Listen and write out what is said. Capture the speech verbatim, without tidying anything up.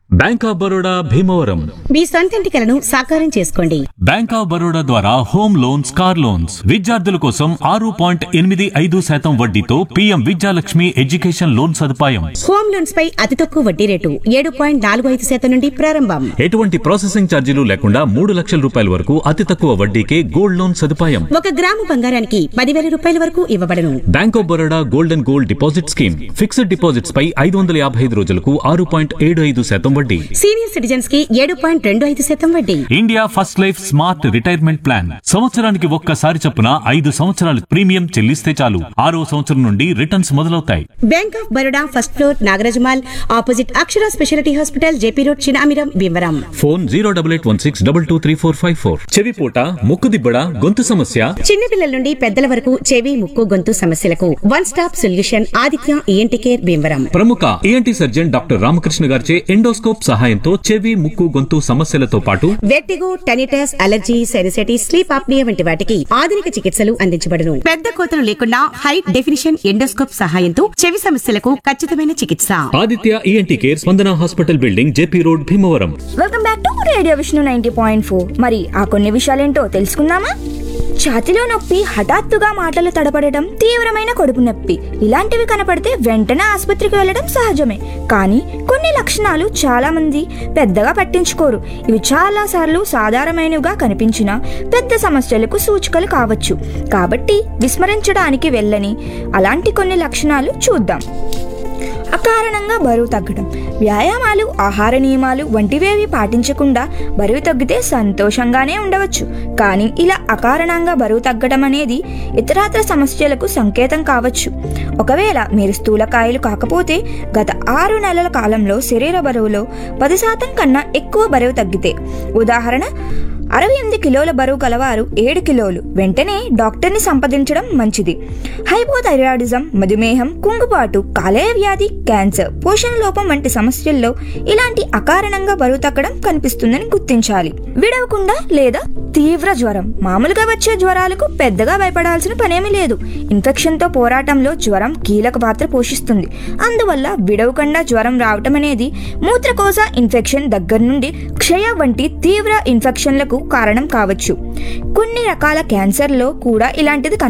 Bank of Baroda Bhimavaram. మీ సొంతింటి కలను సాకారం చేసుకోండి. బ్యాంక్ ఆఫ్ బరోడా ద్వారా హోమ్ లోన్స్, కార్ లోన్స్, విద్యార్థుల కోసం ఆరు పాయింట్ ఎనిమిది ఐదు శాతం వడ్డీతో పీఎం విద్యాలక్ష్మి ఎడ్యుకేషన్ లోన్ సదుపాయం. హోమ్ లోన్స్ పై అతి తక్కువ వడ్డీ రేటు ఏడు పాయింట్ నాలుగు ఐదు శాతం నుండి ప్రారంభం. ఎటువంటి ప్రాసెసింగ్ ఛార్జీలు లేకుండా మూడు లక్షల రూపాయల వరకు అతి తక్కువ వడ్డీకే గోల్డ్ లోన్ సదుపాయం. ఒక గ్రాము బంగారానికి పదివేల రూపాయల వరకు ఇవ్వబడను. Bank of Baroda gold and gold deposit scheme fixed deposits పై ఐదు వందల యాభై ఐదు రోజులకు ఆరు పాయింట్ ఏడు ఐదు శాతం వడ్డీ. సీనియర్ సిటిజన్స్ కి ఏడు పాయింట్ రెండు ఐదు శాతం వడ్డీ. India first life smart retirement plan సంవత్సరానికి ఒక్కసారి చొప్పున ఐదు సంవత్సరాలు ప్రీమియం చెల్లిస్తే చాలు ఆరో సంవత్సరం నుండి రిటర్న్స్ మొదలవుతాయి. Bank of Baroda first floor Nagaraj mall opposite Akshara speciality hospital JP road Chinamiram Bhimavaram. Phone zero double eight one six double two three four five four. చెవిపోట, ముక్కు దిబ్బడ, గొంతు సమస్య, చిన్నపిల్లల నుండి పెద్దల వరకు చెవి, ముక్కు, గొంతు సమస్యలకు one stop solution Aditya ENT care Bhimavaram. ప్రముఖ ఈఎన్టీ సర్జన్ డాక్టర్ రామకృష్ణ గారిచే ఎండోస్కోప్ సహాయంతో చెవి, ముక్కు, గొంతు సమస్యలతో పాటు వెట్టిగో, tinnitus, allergy, sinusitis, sleep apnoea వంటి వాటికి ఆధునిక చికిత్సలు అందించబడును. పెద్ద కోతలు లేకుండా హై డెఫినిషన్ ఎండోస్కోప్ సహాయంతో చెవి సమస్యలకు ఖచ్చితమైన చికిత్స. ఆదిత్య ఈఎన్టీ కేర్, స్పందన hospital building, JP road Bhimavaram. Welcome back to radio Vishnu ninety point four. మరి ఆ కొన్ని విషయాలేంటో తెలుసుకుందామా? ఛాతిలో నొప్పి, హఠాత్తుగా మాటలు తడపడటం, తీవ్రమైన కడుపు నొప్పి ఇలాంటివి కనపడితే వెంటనే ఆసుపత్రికి వెళ్లడం సహజమే. కానీ కొన్ని లక్షణాలు చాలా మంది పెద్దగా పట్టించుకోరు. ఇవి చాలా సార్లు సాధారణమైనవిగా కనిపించిన పెద్ద సమస్యలకు సూచికలు కావచ్చు. కాబట్టి విస్మరించడానికి వెళ్ళని అలాంటి కొన్ని లక్షణాలు చూద్దాం. అకారణంగా బరువు తగ్గడం. వ్యాయామాలు, ఆహార నియమాలు వంటివేవి పాటించకుండా బరువు తగ్గితే సంతోషంగానే ఉండవచ్చు. కానీ ఇలా అకారణంగా బరువు తగ్గడం అనేది ఇతరత్ర సమస్యలకు సంకేతం కావచ్చు. ఒకవేళ మీరు స్థూలకాయలు కాకపోతే గత ఆరు నెలల కాలంలో శరీర బరువులో పది శాతం కన్నా ఎక్కువ బరువు తగ్గితే, ఉదాహరణ అరవై ఎనిమిది కిలోల బరువు గలవారు ఏడు కిలోలు, వెంటనే డాక్టర్ని సంప్రదించడం మంచిది. హైపోథైరాయిడిజం, మధుమేహం, కుంగుబాటు, కాలేయ వ్యాధి, క్యాన్సర్, పోషణ లోపం వంటి సమస్యల్లో ఇలాంటి అకారణంగా బరువు తగ్గడం కనిపిస్తుందని గుర్తించాలి. విడవకుండా లేదా తీవ్ర జ్వరం. మామూలుగా వచ్చే జ్వరాలకు పెద్దగా భయపడాల్సిన పనేమీ లేదు. ఇన్ఫెక్షన్ తో పోరాటంలో జ్వరం కీలక పాత్ర పోషిస్తుంది. అందువల్ల విడవకుండా జ్వరం రావటం అనేది మూత్రకోశ ఇన్ఫెక్షన్ దగ్గర నుండి క్షయ వంటి తీవ్ర ఇన్ఫెక్షన్లకు కారణం కావచ్చు. కొన్ని రకాల క్యాన్సర్లో కూడా ఇలాంటిది